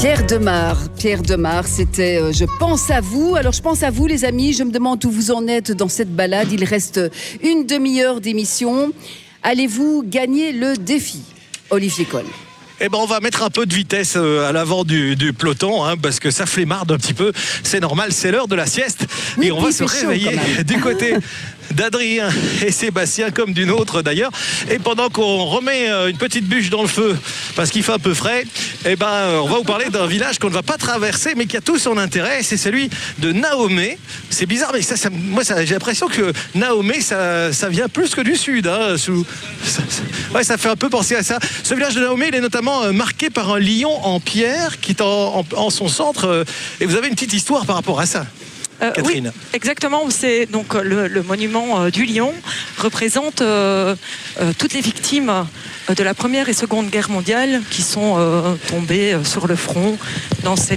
Pierre Demar, c'était Je pense à vous. Alors je pense à vous les amis, je me demande où vous en êtes dans cette balade. Il reste une demi-heure d'émission. Allez-vous gagner le défi, Olivier Coll? Eh ben, on va mettre un peu de vitesse à l'avant du peloton, parce que ça flémarde un petit peu. C'est normal, c'est l'heure de la sieste. Oui, et on va se réveiller du côté d'Adrien et Sébastien, comme d'une autre d'ailleurs. Et pendant qu'on remet une petite bûche dans le feu, parce qu'il fait un peu frais, on va vous parler d'un village qu'on ne va pas traverser, mais qui a tout son intérêt. C'est celui de Naomé. C'est bizarre, mais moi j'ai l'impression que Naomé, ça vient plus que du sud. Ça fait un peu penser à ça. Ce village de Naomé, il est notamment marqué par un lion en pierre qui est en son centre. Et vous avez une petite histoire par rapport à ça. Catherine. Oui, exactement. C'est donc le monument du lion représente toutes les victimes de la Première et Seconde Guerre mondiale qui sont tombées sur le front dans ce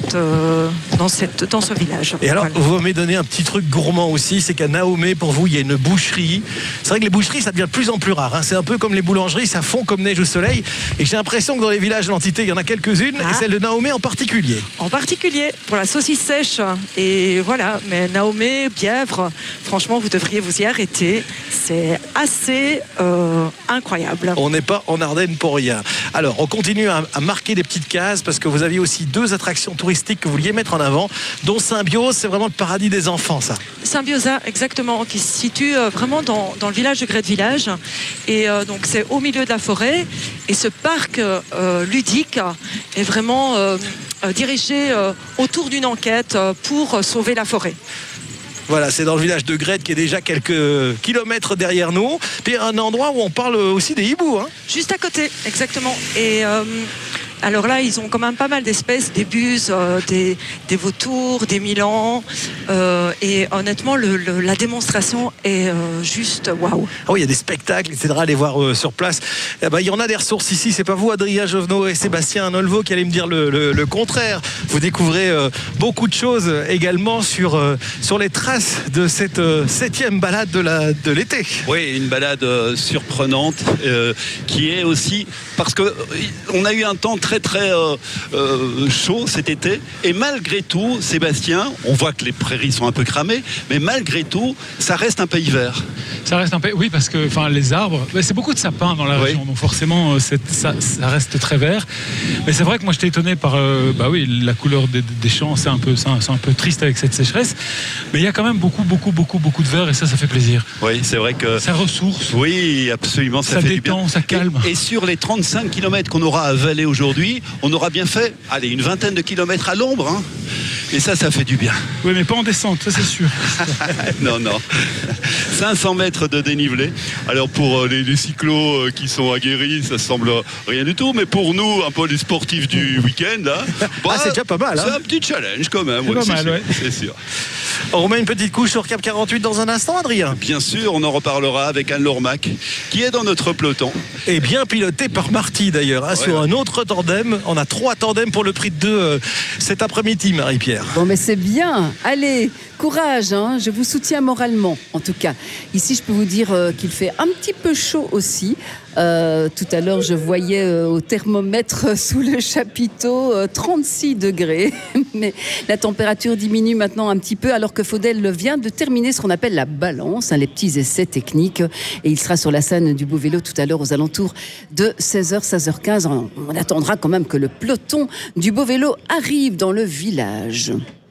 village. Et alors, vous m'avez donné un petit truc gourmand aussi, c'est qu'à Naomé, pour vous, il y a une boucherie. C'est vrai que les boucheries, ça devient de plus en plus rare. C'est un peu comme les boulangeries, ça fond comme neige au soleil. Et j'ai l'impression que dans les villages de l'entité, il y en a quelques-unes, et celle de Naomé en particulier. En particulier pour la saucisse sèche. Et voilà, mais Naomé, Bièvre, franchement, vous devriez vous y arrêter. C'est assez incroyable. On n'est pas en Ardennes pour rien. Alors, on continue à marquer des petites cases parce que vous aviez aussi 2 attractions touristiques que vous vouliez mettre en avant, dont Symbiose, c'est vraiment le paradis des enfants, ça. Symbiosa, exactement, qui se situe vraiment dans le village de Grès-de-Village. Et donc, c'est au milieu de la forêt. Et ce parc ludique est vraiment dirigé autour d'une enquête pour sauver la forêt. Voilà, c'est dans le village de Grède qui est déjà quelques kilomètres derrière nous. Puis un endroit où on parle aussi des hiboux. Juste à côté, exactement. Et alors là, ils ont quand même pas mal d'espèces, des buses, des vautours, des milans. Et honnêtement, la démonstration est juste waouh. Ah oui, il y a des spectacles, etc. À les voir sur place. Il y en a des ressources ici. C'est pas vous, Adrien Jovenot et Sébastien Nolvo, qui allez me dire le contraire. Vous découvrez beaucoup de choses également sur les traces de cette 7e balade de l'été. Oui, une balade surprenante qui est aussi parce que on a eu un temps très chaud cet été et malgré tout, Sébastien, on voit que les prairies sont un peu cramées, mais malgré tout, ça reste un pays vert. Ça reste un pays, oui, parce que les arbres, c'est beaucoup de sapins dans la région, donc forcément ça reste très vert. Mais c'est vrai que moi j'étais étonné par la couleur des champs, c'est un peu triste avec cette sécheresse, mais il y a quand même beaucoup de vert et ça fait plaisir. Oui, c'est vrai que ça ressource. Oui, absolument, ça fait détend, du bien. Ça calme. Et sur les 35 km qu'on aura à avaler aujourd'hui, on aura bien fait, une vingtaine de kilomètres à l'ombre. Et ça fait du bien. Oui, mais pas en descente, ça c'est sûr. Non. 500 mètres de dénivelé. Alors pour les cyclos qui sont aguerris, ça semble rien du tout. Mais pour nous, un peu les sportifs du week-end, là, c'est déjà pas mal. C'est un petit challenge quand même. C'est sûr. On remet une petite couche sur Cap 48 dans un instant, Adrien. Bien sûr, on en reparlera avec Anne Lormac, qui est dans notre peloton. Et bien piloté par Marty d'ailleurs, sur un autre tandem. On a 3 tandems pour le prix de 2 cet après-midi, Marie-Pierre. Bon, mais c'est bien. Allez, courage, je vous soutiens moralement, en tout cas. Ici, je peux vous dire qu'il fait un petit peu chaud aussi. Tout à l'heure, je voyais au thermomètre sous le chapiteau 36 degrés. Mais la température diminue maintenant un petit peu, alors que Faudel vient de terminer ce qu'on appelle la balance, les petits essais techniques. Et il sera sur la scène du Beau Vélo tout à l'heure aux alentours de 16h, 16h15. On attendra quand même que le peloton du Beau Vélo arrive dans le village.